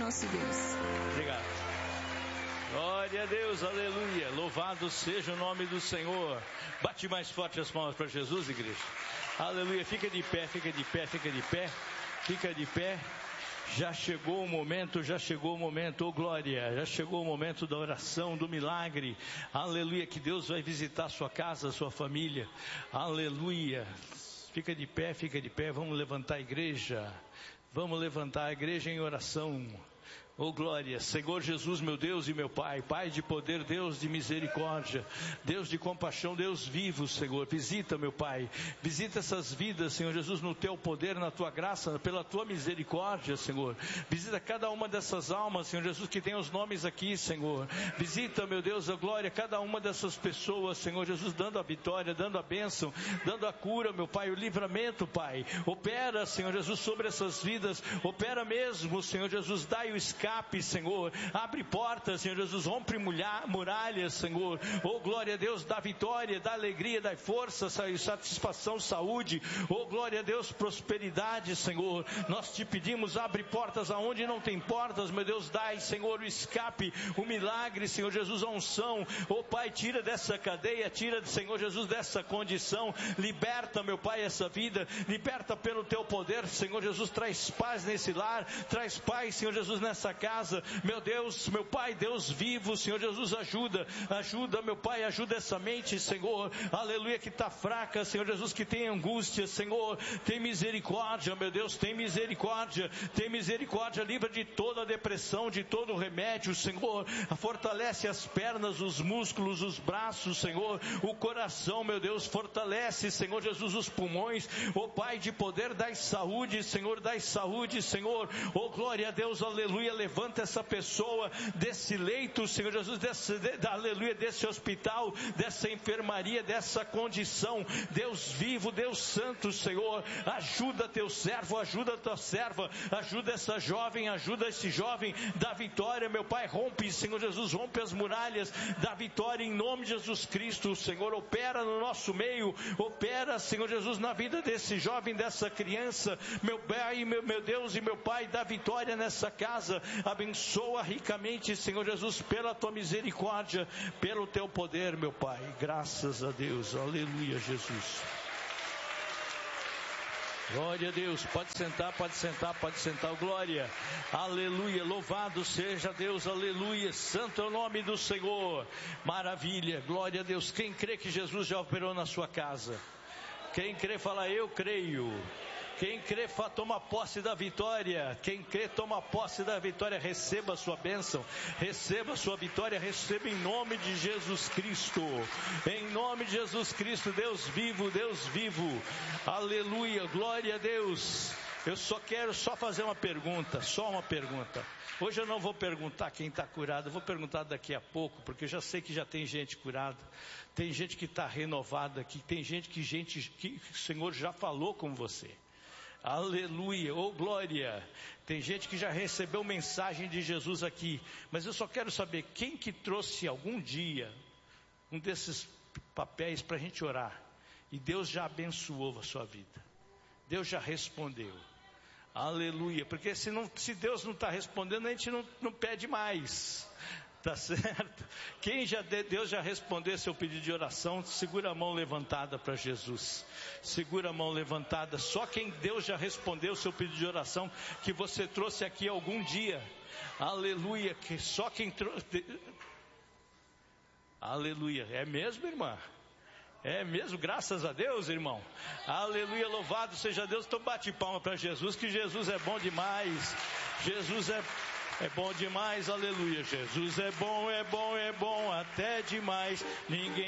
nosso Deus. Obrigado. Glória a Deus, aleluia. Louvado seja o nome do Senhor. Bate mais forte as palmas para Jesus, igreja. Aleluia. Fica de pé, fica de pé, fica de pé. Fica de pé. Já chegou o momento, oh glória, já chegou o momento da oração, do milagre, aleluia, que Deus vai visitar a sua casa, a sua família, aleluia. Fica de pé, vamos levantar a igreja em oração. Oh glória, Senhor Jesus, meu Deus e meu Pai, Pai de poder, Deus de misericórdia, Deus de compaixão, Deus vivo, Senhor, visita, meu Pai, visita essas vidas, Senhor Jesus, no Teu poder, na Tua graça, pela Tua misericórdia, Senhor, visita cada uma dessas almas, Senhor Jesus, que tem os nomes aqui, Senhor, visita, meu Deus, a glória, cada uma dessas pessoas, Senhor Jesus, dando a vitória, dando a bênção, dando a cura, meu Pai, o livramento, Pai, opera, Senhor Jesus, sobre essas vidas, opera mesmo, Senhor Jesus, dai o escape, Senhor, abre portas, Senhor Jesus, rompe muralhas, Senhor, oh glória a Deus, dá vitória, dá alegria, dá força, satisfação, saúde, oh glória a Deus, prosperidade, Senhor, nós te pedimos, abre portas aonde não tem portas, meu Deus, dai, Senhor, o escape, o milagre, Senhor Jesus, a unção, oh Pai, tira dessa cadeia, tira, Senhor Jesus, dessa condição, liberta, meu Pai, essa vida, liberta pelo Teu poder, Senhor Jesus, traz paz nesse lar, traz paz, Senhor Jesus, nessa casa, meu Deus, meu Pai, Deus vivo, Senhor Jesus, ajuda, meu Pai, ajuda essa mente, Senhor, aleluia, que está fraca, Senhor Jesus, que tem angústia, Senhor, tem misericórdia, meu Deus, tem misericórdia, livra de toda a depressão, de todo o remédio, Senhor, fortalece as pernas, os músculos, os braços, Senhor, o coração, meu Deus, fortalece, Senhor Jesus, os pulmões, oh Pai de poder, dai saúde, Senhor, oh glória a Deus, aleluia, levanta essa pessoa desse leito, Senhor Jesus, aleluia, desse hospital, dessa enfermaria, dessa condição, Deus vivo, Deus santo, Senhor, ajuda teu servo, ajuda tua serva, ajuda essa jovem, ajuda esse jovem, dá vitória, meu Pai, rompe, Senhor Jesus, rompe as muralhas, dá vitória em nome de Jesus Cristo, Senhor, opera no nosso meio, opera, Senhor Jesus, na vida desse jovem, dessa criança, meu Pai, meu Deus e meu Pai, dá vitória nessa casa, abençoa ricamente, Senhor Jesus, pela Tua misericórdia, pelo Teu poder, meu Pai, graças a Deus, aleluia, Jesus. Glória a Deus, pode sentar, glória, aleluia, louvado seja Deus, aleluia, santo é o nome do Senhor, maravilha, glória a Deus. Quem crê que Jesus já operou na sua casa? Quem crê, fala eu creio. Quem crê, toma posse da vitória. Quem crê, toma posse da vitória. Receba a sua bênção, receba a sua vitória, receba em nome de Jesus Cristo. Em nome de Jesus Cristo, Deus vivo, aleluia, glória a Deus. Eu quero fazer uma pergunta, Hoje eu não vou perguntar quem está curado, eu vou perguntar daqui a pouco, porque eu já sei que já tem gente curada, tem gente que está renovada aqui, tem gente que o Senhor já falou com você. Aleluia, oh glória, tem gente que já recebeu mensagem de Jesus aqui, mas eu só quero saber quem que trouxe algum dia um desses papéis para a gente orar, e Deus já abençoou a sua vida, Deus já respondeu, aleluia, porque se Deus não está respondendo, a gente não pede mais. Tá certo? Deus já respondeu seu pedido de oração, segura a mão levantada para Jesus. Segura a mão levantada. Só quem Deus já respondeu seu pedido de oração, que você trouxe aqui algum dia. Aleluia. Que só quem trouxe. Aleluia. É mesmo, irmã? É mesmo, graças a Deus, irmão. Aleluia, louvado seja Deus. Então bate palma para Jesus, que Jesus é bom demais. Jesus é bom demais, aleluia. Jesus é bom, até demais. Ninguém